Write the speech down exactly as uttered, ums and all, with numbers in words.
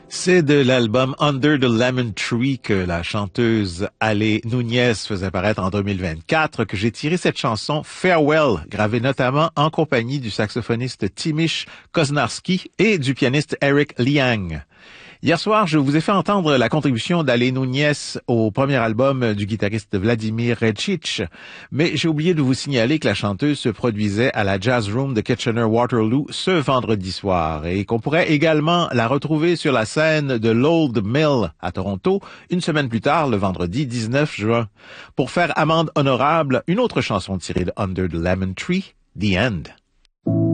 C'est de l'album Under the Lemon Tree que la chanteuse Ale Núñez faisait paraître en deux mille vingt-quatre que j'ai tiré cette chanson Farewell, gravée notamment en compagnie du saxophoniste Timish Koznarski et du pianiste Eric Liang. Hier soir, je vous ai fait entendre la contribution d'Ale Núñez au premier album du guitariste Vladimir Redchich, mais j'ai oublié de vous signaler que la chanteuse se produisait à la Jazz Room de Kitchener-Waterloo ce vendredi soir et qu'on pourrait également la retrouver sur la scène de l'Old Mill à Toronto une semaine plus tard, le vendredi dix-neuf juin, pour faire amende honorable une autre chanson tirée de Under the Lemon Tree, The End.